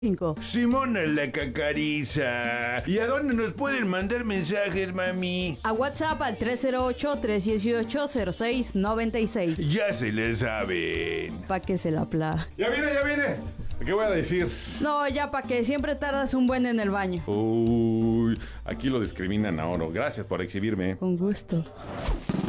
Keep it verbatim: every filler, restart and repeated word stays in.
Simona la Cacariza. ¿Y a dónde nos pueden mandar mensajes, mami? A WhatsApp al tres cero ocho, tres uno ocho, cero seis nueve seis. Ya se le saben. Pa' que se la pla. Ya viene, ya viene. ¿Qué voy a decir? No, ya pa' que siempre tardas un buen en el baño. Uy, aquí lo discriminan a Oro. Gracias por exhibirme. Con gusto.